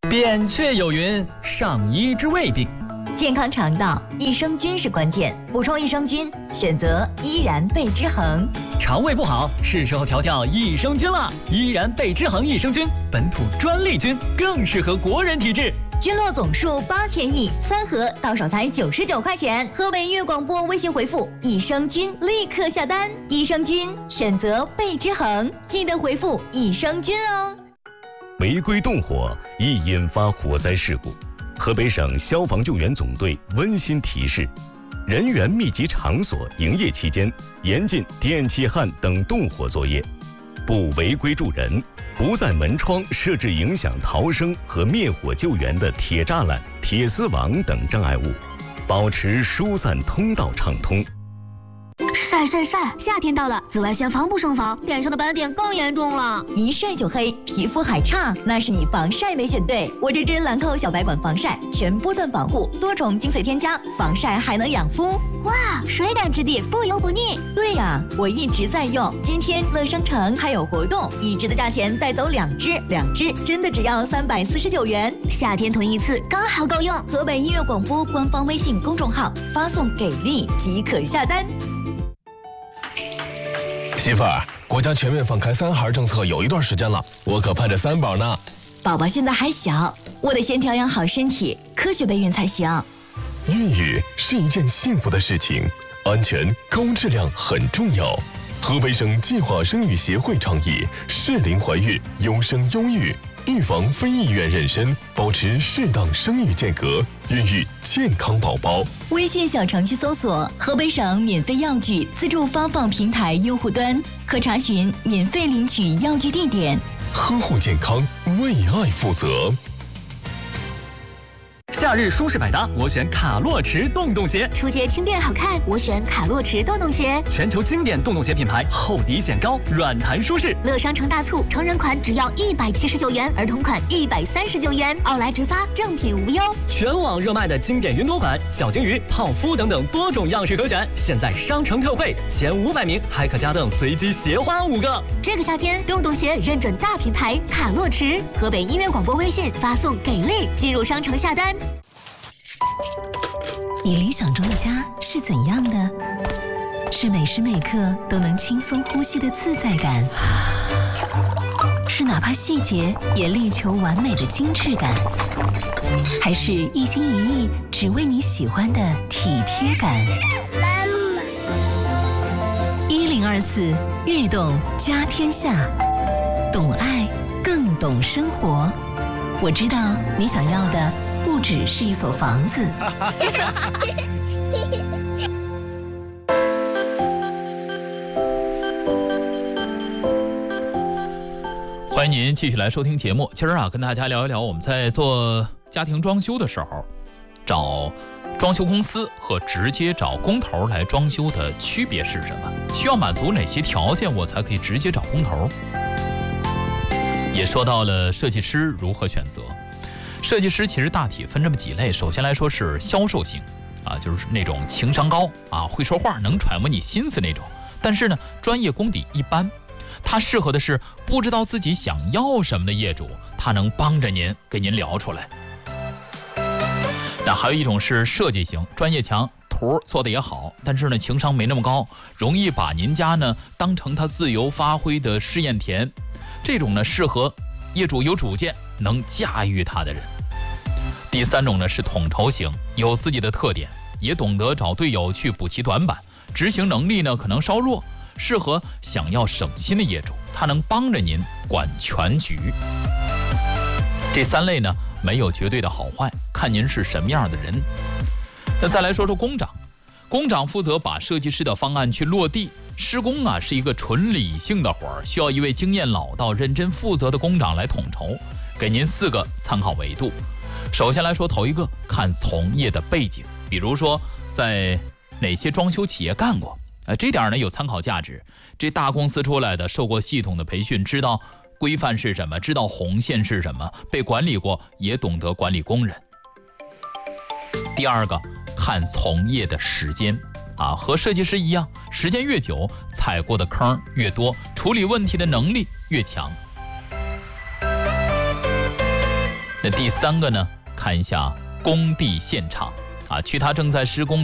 扁鹊有云：上医之未病。 健康肠道，益生菌是关键，补充益生菌，选择依然贝之恒。 肠胃不好，是时候调调益生菌了。依然贝之恒益生菌，本土专利菌，更适合国人体质。 菌落总数8000亿，3盒到手才99块钱。河北音乐广播微信回复“益生菌”立刻下单。益生菌选择贝之恒，记得回复“益生菌”哦。 违规动火易引发火灾事故。河北省消防救援总队温馨提示：人员密集场所营业期间，严禁电气焊等动火作业，不违规助人，不在门窗设置影响逃生和灭火救援的铁栅栏、铁丝网等障碍物，保持疏散通道畅通。 晒，夏天到了，紫外线防不胜防，脸上的斑点更严重了。 一晒就黑，皮肤还差，那是你防晒没选对。我这支兰蔻小白管防晒，全波段防护，多重精髓添加，防晒还能养肤。 哇，水感质地，不油不腻。 对呀，我一直在用。今天乐商城还有活动，1支的价钱带走2支，2支真的只要349元。 夏天囤一次刚好够用。 河北音乐广播官方微信公众号发送给力即可下单。 媳妇儿，国家全面放开3孩政策有一段时间了，我可盼着3宝呢。 宝宝现在还小，我得先调养好身体，科学备孕才行。 孕育是一件幸福的事情，安全高质量很重要。河北省计划生育协会倡议适龄怀孕，优生优育，预防非意愿妊娠，保持适当生育间隔，孕育健康宝宝。 微信小程序搜索河北省免费药具自助发放平台用户端，可查询免费领取药具地点。 呵护健康，为爱负责。 夏日舒适百搭，我选卡洛驰洞洞鞋。 出街轻便好看，我选卡洛驰洞洞鞋。 全球经典洞洞鞋品牌，厚底显高，软弹舒适。 乐商城大促，成人款只要179元，儿童款139元，奥莱直发，正品无忧。 全网热卖的经典云朵款、小金鱼、泡芙等等多种样式可选，现在商城特惠，前500名还可加赠随机鞋花5个。 这个夏天，洞洞鞋认准大品牌卡洛驰。河北音乐广播微信发送给力，进入商城下单。 你理想中的家是怎样的？是每时每刻都能轻松呼吸的自在感，是哪怕细节也力求完美的精致感，还是一心一意只为你喜欢的体贴感？1024悦动家天下，懂爱更懂生活。我知道你想要的不只是一所房子。 欢迎您继续来收听节目。今儿跟大家聊一聊我们在做家庭装修的时候，找装修公司和直接找工头来装修的区别是什么？需要满足哪些条件我才可以直接找工头？也说到了设计师如何选择。设计师其实大体分这么几类，首先来说是销售型就是那种情商高会说话，能揣摩你心思那种，但是呢专业功底一般。他适合的是不知道自己想要什么的业主，他能帮着您给您聊出来。那还有一种是设计型，专业强，图做的也好，但是呢情商没那么高，容易把您家呢当成他自由发挥的试验田。这种呢适合业主有主见，能驾驭他的人。第3种呢是统筹型，有自己的特点，也懂得找队友去补齐短板，执行能力呢可能稍弱，适合想要省心的业主，他能帮着您管全局。这3类呢没有绝对的好坏，看您是什么样的人。那再来说说工长，工长负责把设计师的方案去落地。施工是一个纯理性的活儿，需要一位经验老道、认真负责的工长来统筹，给您4个参考维度。首先来说头一个，看从业的背景，比如说在哪些装修企业干过，这点呢有参考价值。这大公司出来的，受过系统的培训，知道规范是什么，知道红线是什么，被管理过，也懂得管理工人。第2个，看从业的时间和设计师一样，时间越久，踩过的坑越多，处理问题的能力越强。 那第3个呢，看一下工地现场啊，去它正在施工